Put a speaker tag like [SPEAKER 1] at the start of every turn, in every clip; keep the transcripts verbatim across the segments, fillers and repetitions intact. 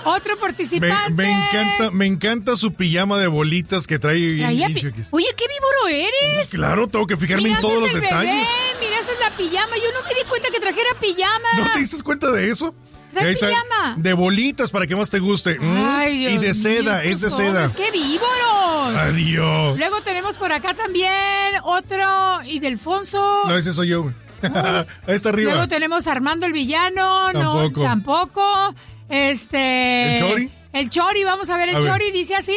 [SPEAKER 1] Otro participante.
[SPEAKER 2] Me, me encanta, me encanta su pijama de bolitas que trae bien, bien
[SPEAKER 1] pi-
[SPEAKER 2] chiquis.
[SPEAKER 1] Oye, qué víboro eres.
[SPEAKER 2] Claro, tengo que fijarme
[SPEAKER 1] Mira,
[SPEAKER 2] en todos los
[SPEAKER 1] ese es el
[SPEAKER 2] detalles.
[SPEAKER 1] Bebé, mira, esa es la pijama. Yo no me di cuenta que trajera pijama.
[SPEAKER 2] ¿No te diste cuenta de eso?
[SPEAKER 1] Trae
[SPEAKER 2] Esa-
[SPEAKER 1] pijama.
[SPEAKER 2] De bolitas para que más te guste. Mm,
[SPEAKER 1] Ay, Dios
[SPEAKER 2] y de seda,
[SPEAKER 1] mío,
[SPEAKER 2] es de
[SPEAKER 1] tus
[SPEAKER 2] seda.
[SPEAKER 1] hombres, ¡qué víboros!
[SPEAKER 2] Adiós.
[SPEAKER 1] Luego tenemos por acá también otro, y Delfonso.
[SPEAKER 2] No, ese soy yo. güey. Ahí está arriba.
[SPEAKER 1] Luego tenemos a Armando el villano.
[SPEAKER 2] Tampoco.
[SPEAKER 1] No, tampoco. Este.
[SPEAKER 2] ¿El Chori?
[SPEAKER 1] El Chori, vamos a ver el
[SPEAKER 2] A ver.
[SPEAKER 1] Chori, dice así.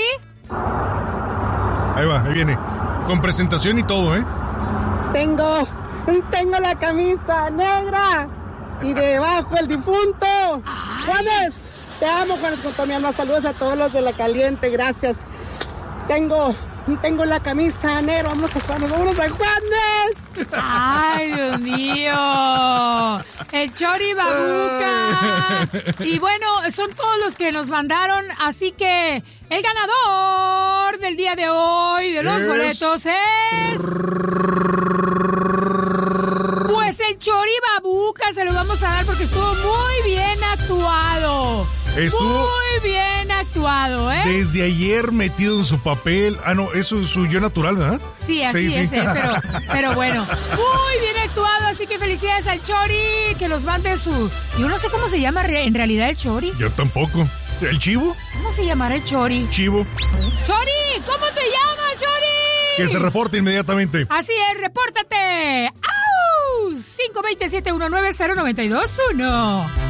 [SPEAKER 2] Ahí va, ahí viene. Con presentación y todo, ¿eh?
[SPEAKER 3] Tengo, tengo la camisa negra y debajo el difunto.
[SPEAKER 1] Ay.
[SPEAKER 3] Juanes, te amo, Juanes, con todo mi alma. Saludos a todos los de La Caliente, gracias. Tengo, tengo la camisa negra. Vamos a Juanes, vámonos a Juanes.
[SPEAKER 1] ¡Ay, Dios mío! El Chori Babuca. Y bueno, son todos los que nos mandaron, así que el ganador del día de hoy de los
[SPEAKER 2] Es-
[SPEAKER 1] boletos es... Pues el Chori Babuca se lo vamos a dar porque estuvo muy bien actuado.
[SPEAKER 2] Estuvo-
[SPEAKER 1] Muy bien actuado, ¿eh?
[SPEAKER 2] Desde ayer metido en su papel. Ah, no, eso es su yo natural, ¿verdad?
[SPEAKER 1] Sí, así
[SPEAKER 2] Sí,
[SPEAKER 1] es,
[SPEAKER 2] sí.
[SPEAKER 1] eh, pero, pero bueno, muy bien actuado, así que felicidades al Chori, que nos mande su... Yo no sé cómo se llama re- en realidad el Chori.
[SPEAKER 2] Yo tampoco. ¿El chivo?
[SPEAKER 1] ¿Cómo se llamará el Chori?
[SPEAKER 2] Chivo.
[SPEAKER 1] ¡Chori! ¿Cómo te llamas, Chori?
[SPEAKER 2] Que se reporte inmediatamente.
[SPEAKER 1] Así es, repórtate. ¡Au! cinco dos siete uno nueve cero nueve dos uno.